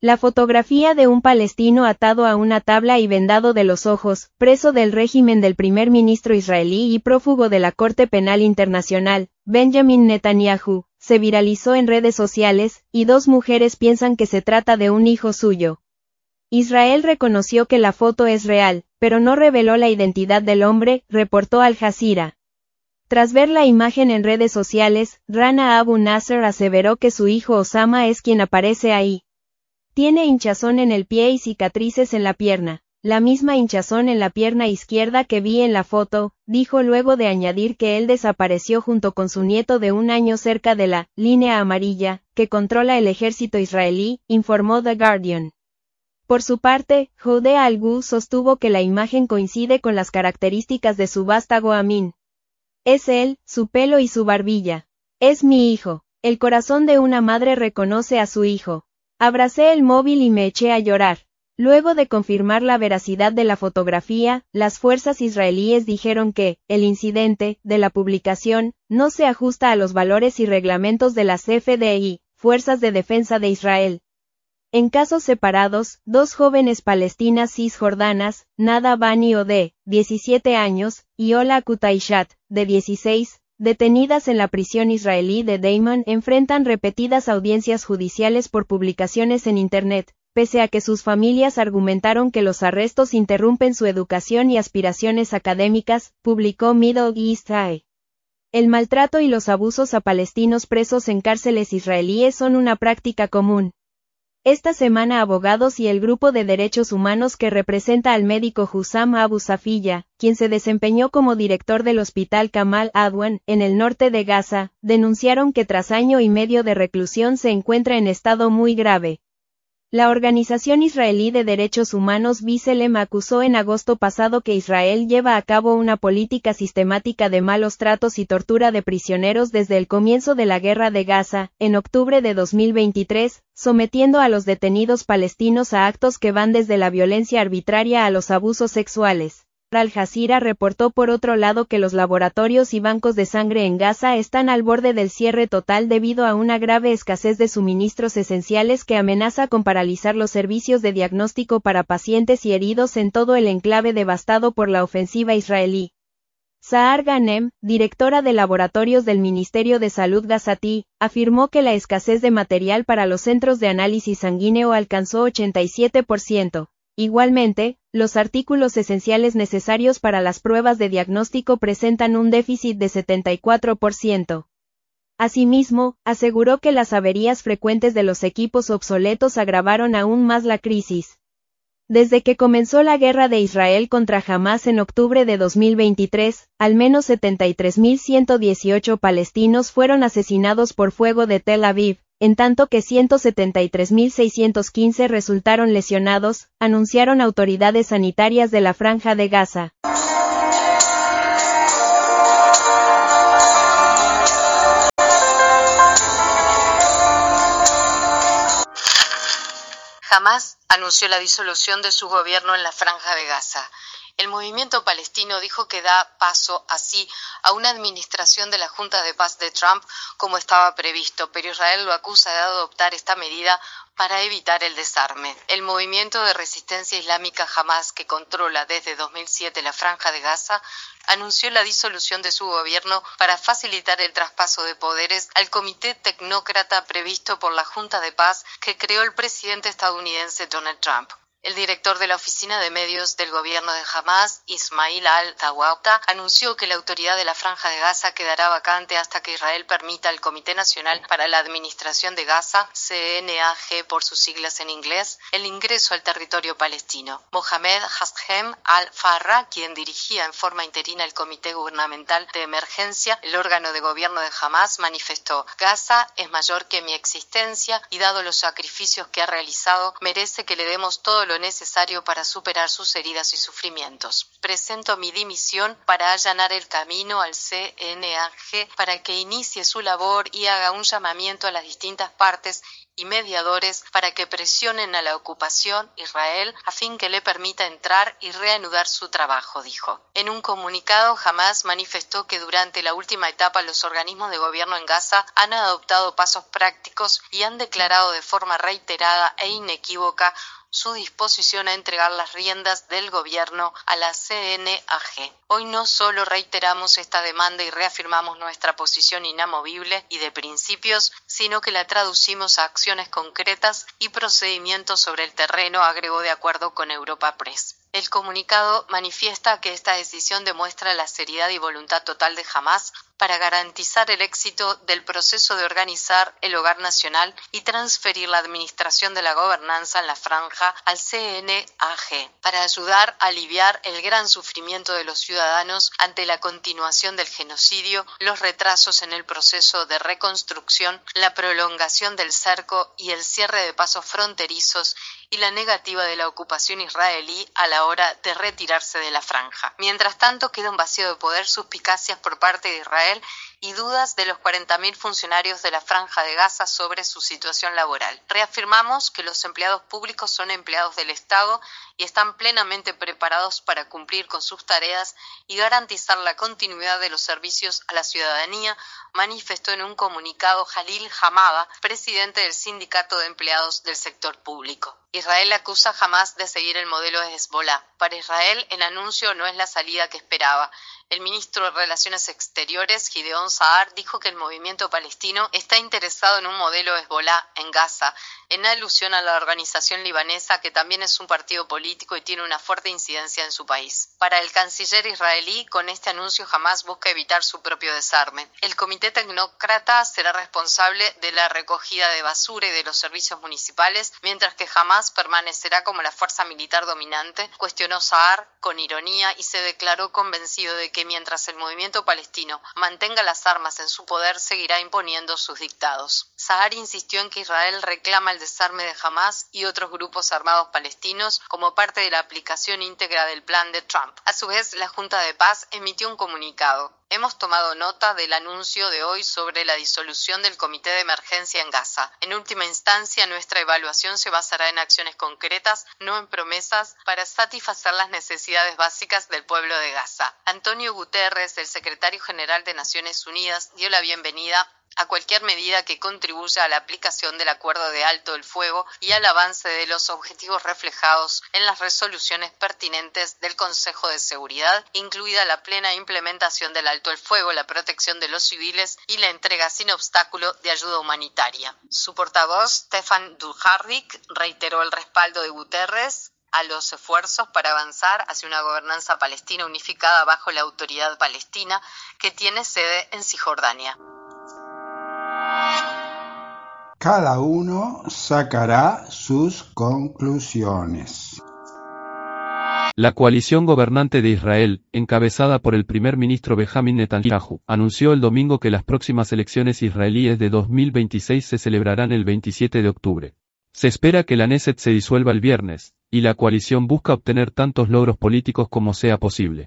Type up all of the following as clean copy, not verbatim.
La fotografía de un palestino atado a una tabla y vendado de los ojos, preso del régimen del primer ministro israelí y prófugo de la Corte Penal Internacional, Benjamin Netanyahu, se viralizó en redes sociales, y dos mujeres piensan que se trata de un hijo suyo. Israel reconoció que la foto es real, pero no reveló la identidad del hombre, reportó Al Jazeera. Tras ver la imagen en redes sociales, Rana Abu Nasser aseveró que su hijo Osama es quien aparece ahí. Tiene hinchazón en el pie y cicatrices en la pierna. La misma hinchazón en la pierna izquierda que vi en la foto, dijo luego de añadir que él desapareció junto con su nieto de 1 año cerca de la línea amarilla, que controla el ejército israelí, informó The Guardian. Por su parte, Jode Al-Gu sostuvo que la imagen coincide con las características de su vástago Amin. Es él, su pelo y su barbilla. Es mi hijo. El corazón de una madre reconoce a su hijo. Abracé el móvil y me eché a llorar. Luego de confirmar la veracidad de la fotografía, las fuerzas israelíes dijeron que, el incidente, de la publicación, no se ajusta a los valores y reglamentos de las FDI, Fuerzas de Defensa de Israel. En casos separados, dos jóvenes palestinas cisjordanas, Nada Bani de 17 años, y Ola Qutaishat, de 16, detenidas en la prisión israelí de Damon, enfrentan repetidas audiencias judiciales por publicaciones en Internet, pese a que sus familias argumentaron que los arrestos interrumpen su educación y aspiraciones académicas, publicó Middle East Eye. El maltrato y los abusos a palestinos presos en cárceles israelíes son una práctica común. Esta semana abogados y el grupo de derechos humanos que representa al médico Hussam Abu Safiya, quien se desempeñó como director del hospital Kamal Adwan, en el norte de Gaza, denunciaron que tras 1 año y medio de reclusión se encuentra en estado muy grave. La organización israelí de derechos humanos B'Tselem acusó en agosto pasado que Israel lleva a cabo una política sistemática de malos tratos y tortura de prisioneros desde el comienzo de la guerra de Gaza, en octubre de 2023, sometiendo a los detenidos palestinos a actos que van desde la violencia arbitraria a los abusos sexuales. Al Jazeera reportó por otro lado que los laboratorios y bancos de sangre en Gaza están al borde del cierre total debido a una grave escasez de suministros esenciales que amenaza con paralizar los servicios de diagnóstico para pacientes y heridos en todo el enclave devastado por la ofensiva israelí. Sahar Ghanem, directora de laboratorios del Ministerio de Salud gazatí, afirmó que la escasez de material para los centros de análisis sanguíneo alcanzó 87%. Igualmente, los artículos esenciales necesarios para las pruebas de diagnóstico presentan un déficit de 74%. Asimismo, aseguró que las averías frecuentes de los equipos obsoletos agravaron aún más la crisis. Desde que comenzó la guerra de Israel contra Hamás en octubre de 2023, al menos 73.118 palestinos fueron asesinados por fuego de Tel Aviv, en tanto que 173.615 resultaron lesionados, anunciaron autoridades sanitarias de la Franja de Gaza. Hamás anunció la disolución de su gobierno en la Franja de Gaza. El movimiento palestino dijo que da paso así a una administración de la Junta de Paz de Trump como estaba previsto, pero Israel lo acusa de adoptar esta medida para evitar el desarme. El movimiento de resistencia islámica Hamás, que controla desde 2007 la Franja de Gaza, anunció la disolución de su gobierno para facilitar el traspaso de poderes al comité tecnócrata previsto por la Junta de Paz que creó el presidente estadounidense Donald Trump. El director de la oficina de medios del gobierno de Hamás, Ismail al-Tawata, anunció que la autoridad de la Franja de Gaza quedará vacante hasta que Israel permita al Comité Nacional para la Administración de Gaza, CNAG por sus siglas en inglés, el ingreso al territorio palestino. Mohamed Hashem al-Farra, quien dirigía en forma interina el Comité Gubernamental de Emergencia, el órgano de gobierno de Hamás, manifestó: Gaza es mayor que mi existencia y dado los sacrificios que ha realizado, merece que le demos todo lo lo necesario para superar sus heridas y sufrimientos. Presento mi dimisión para allanar el camino al CNAG para que inicie su labor y haga un llamamiento a las distintas partes y mediadores para que presionen a la ocupación Israel a fin que le permita entrar y reanudar su trabajo, dijo. En un comunicado, Hamás manifestó que durante la última etapa los organismos de gobierno en Gaza han adoptado pasos prácticos y han declarado de forma reiterada e inequívoca su disposición a entregar las riendas del gobierno a la CNAG. Hoy no solo reiteramos esta demanda y reafirmamos nuestra posición inamovible y de principios, sino que la traducimos a acciones concretas y procedimientos sobre el terreno, agregó de acuerdo con Europa Press. El comunicado manifiesta que esta decisión demuestra la seriedad y voluntad total de Hamás para garantizar el éxito del proceso de organizar el hogar nacional y transferir la administración de la gobernanza en la franja al CNAG, para ayudar a aliviar el gran sufrimiento de los ciudadanos ante la continuación del genocidio, los retrasos en el proceso de reconstrucción, la prolongación del cerco y el cierre de pasos fronterizos y la negativa de la ocupación israelí a la hora de retirarse de la franja. Mientras tanto, queda un vacío de poder, suspicacias por parte de Israel y dudas de los 40.000 funcionarios de la Franja de Gaza sobre su situación laboral. Reafirmamos que los empleados públicos son empleados del Estado y están plenamente preparados para cumplir con sus tareas y garantizar la continuidad de los servicios a la ciudadanía, manifestó en un comunicado Jalil Hamada, presidente del Sindicato de Empleados del Sector Público. Israel acusa a Hamás de seguir el modelo de Hezbollah. Para Israel, el anuncio no es la salida que esperaba. El ministro de Relaciones Exteriores, Gideon Saar, dijo que el movimiento palestino está interesado en un modelo Hezbollah en Gaza, en alusión a la organización libanesa, que también es un partido político y tiene una fuerte incidencia en su país. Para el canciller israelí, con este anuncio Hamás busca evitar su propio desarme. El comité tecnócrata será responsable de la recogida de basura y de los servicios municipales, mientras que Hamás permanecerá como la fuerza militar dominante, cuestionó Saar con ironía y se declaró convencido de que mientras el movimiento palestino mantenga las armas en su poder, seguirá imponiendo sus dictados. Saar insistió en que Israel reclama el desarme de Hamás y otros grupos armados palestinos como parte de la aplicación íntegra del plan de Trump. A su vez, la Junta de Paz emitió un comunicado. Hemos tomado nota del anuncio de hoy sobre la disolución del Comité de Emergencia en Gaza. En última instancia, nuestra evaluación se basará en acciones concretas, no en promesas, para satisfacer las necesidades básicas del pueblo de Gaza. Antonio Guterres, el secretario general de Naciones Unidas, dio la bienvenida a cualquier medida que contribuya a la aplicación del acuerdo de alto el fuego y al avance de los objetivos reflejados en las resoluciones pertinentes del Consejo de Seguridad, incluida la plena implementación del alto el fuego, la protección de los civiles y la entrega sin obstáculo de ayuda humanitaria. Su portavoz, Stefan Dujarric, reiteró el respaldo de Guterres a los esfuerzos para avanzar hacia una gobernanza palestina unificada bajo la autoridad palestina que tiene sede en Cisjordania. Cada uno sacará sus conclusiones. La coalición gobernante de Israel, encabezada por el primer ministro Benjamin Netanyahu, anunció el domingo que las próximas elecciones israelíes de 2026 se celebrarán el 27 de octubre. Se espera que la Knesset se disuelva el viernes, y la coalición busca obtener tantos logros políticos como sea posible.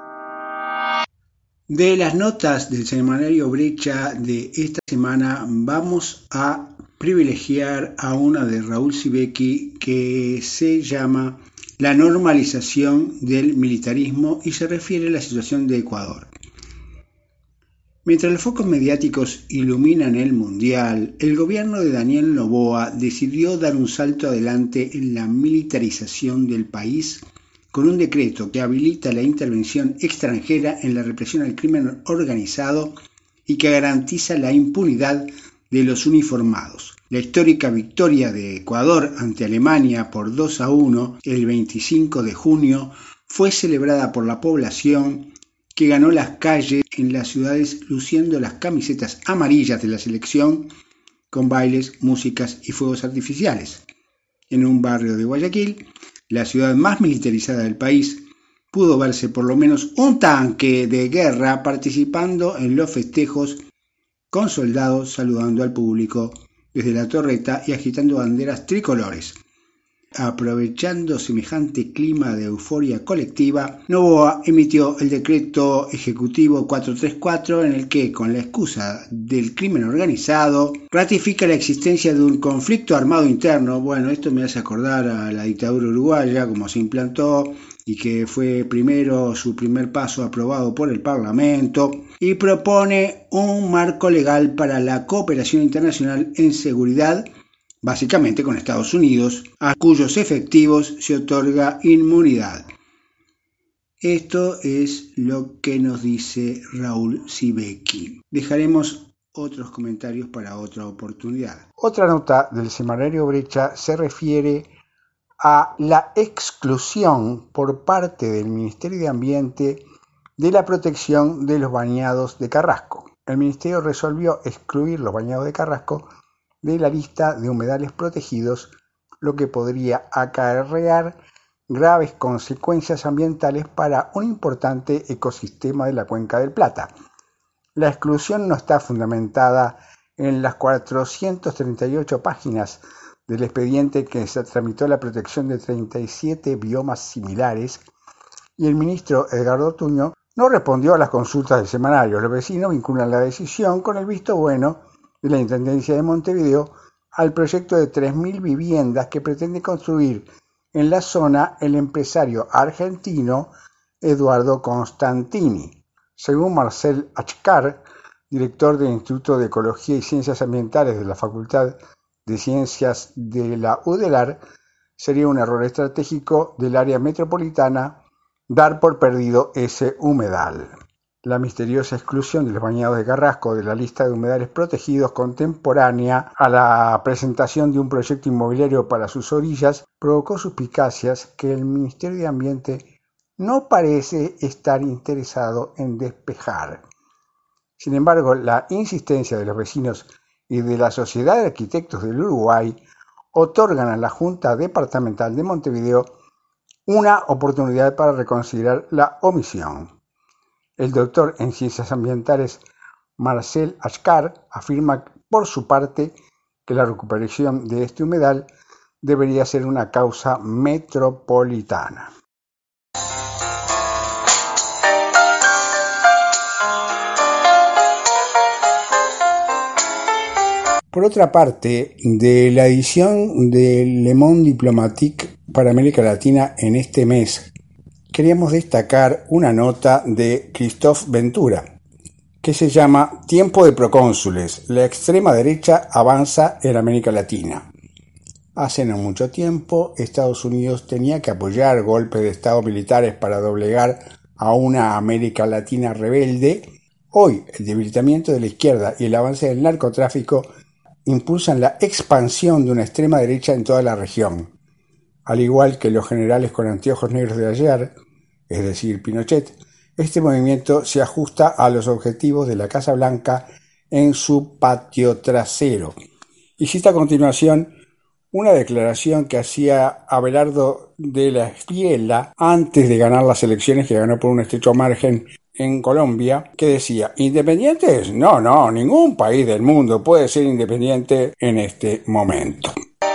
De las notas del semanario Brecha de esta semana vamos a privilegiar a una de Raúl Sibeki que se llama La normalización del militarismo y se refiere a la situación de Ecuador. Mientras los focos mediáticos iluminan el Mundial, el gobierno de Daniel Noboa decidió dar un salto adelante en la militarización del país con un decreto que habilita la intervención extranjera en la represión al crimen organizado y que garantiza la impunidad de los uniformados. La histórica victoria de Ecuador ante Alemania por 2-1 el 25 de junio fue celebrada por la población que ganó las calles en las ciudades luciendo las camisetas amarillas de la selección con bailes, músicas y fuegos artificiales. En un barrio de Guayaquil, la ciudad más militarizada del país, pudo verse por lo menos un tanque de guerra participando en los festejos con soldados saludando al público desde la torreta y agitando banderas tricolores. Aprovechando semejante clima de euforia colectiva, Noboa emitió el decreto ejecutivo 434 en el que, con la excusa del crimen organizado, ratifica la existencia de un conflicto armado interno. Bueno, esto me hace acordar a la dictadura uruguaya, como se implantó y que fue su primer paso aprobado por el Parlamento, y propone un marco legal para la cooperación internacional en seguridad, básicamente con Estados Unidos, a cuyos efectivos se otorga inmunidad. Esto es lo que nos dice Raúl Sibeki. Dejaremos otros comentarios para otra oportunidad. Otra nota del semanario Brecha se refiere a la exclusión por parte del Ministerio de Ambiente de la protección de los bañados de Carrasco. El Ministerio resolvió excluir los bañados de Carrasco de la lista de humedales protegidos, lo que podría acarrear graves consecuencias ambientales para un importante ecosistema de la Cuenca del Plata. La exclusión no está fundamentada en las 438 páginas del expediente que se tramitó la protección de 37 biomas similares, y el ministro Edgardo Tuño no respondió a las consultas del semanario. Los vecinos vinculan la decisión con el visto bueno de la Intendencia de Montevideo al proyecto de 3.000 viviendas que pretende construir en la zona el empresario argentino Eduardo Constantini. Según Marcel Achcar, director del Instituto de Ecología y Ciencias Ambientales de la Facultad de Ciencias de la UDELAR, sería un error estratégico del área metropolitana dar por perdido ese humedal. La misteriosa exclusión de los bañados de Carrasco de la lista de humedales protegidos contemporánea a la presentación de un proyecto inmobiliario para sus orillas provocó suspicacias que el Ministerio de Ambiente no parece estar interesado en despejar. Sin embargo, la insistencia de los vecinos y de la Sociedad de Arquitectos del Uruguay otorgan a la Junta Departamental de Montevideo una oportunidad para reconsiderar la omisión. El doctor en Ciencias Ambientales Marcel Achcar afirma por su parte que la recuperación de este humedal debería ser una causa metropolitana. Por otra parte, de la edición de Le Monde Diplomatique para América Latina en este mes, queríamos destacar una nota de Christophe Ventura, que se llama Tiempo de procónsules, la extrema derecha avanza en América Latina. Hace no mucho tiempo, Estados Unidos tenía que apoyar golpes de Estado militares para doblegar a una América Latina rebelde. Hoy, el debilitamiento de la izquierda y el avance del narcotráfico impulsan la expansión de una extrema derecha en toda la región. Al igual que los generales con anteojos negros de ayer, es decir, Pinochet, este movimiento se ajusta a los objetivos de la Casa Blanca en su patio trasero. Y cita a continuación una declaración que hacía Abelardo de la Espriella antes de ganar las elecciones, que ganó por un estrecho margen en Colombia, que decía: ¿independientes? No, ningún país del mundo puede ser independiente en este momento.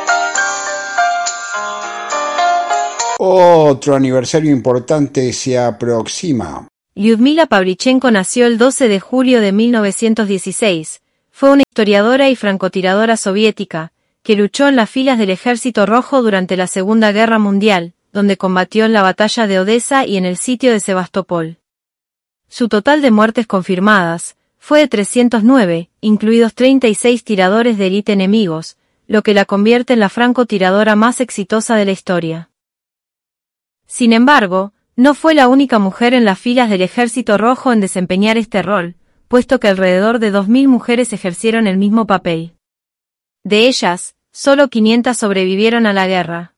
Otro aniversario importante se aproxima. Lyudmila Pavlichenko nació el 12 de julio de 1916. Fue una historiadora y francotiradora soviética, que luchó en las filas del Ejército Rojo durante la Segunda Guerra Mundial, donde combatió en la batalla de Odessa y en el sitio de Sebastopol. Su total de muertes confirmadas fue de 309, incluidos 36 tiradores de élite enemigos, lo que la convierte en la francotiradora más exitosa de la historia. Sin embargo, no fue la única mujer en las filas del Ejército Rojo en desempeñar este rol, puesto que alrededor de 2.000 mujeres ejercieron el mismo papel. De ellas, solo 500 sobrevivieron a la guerra.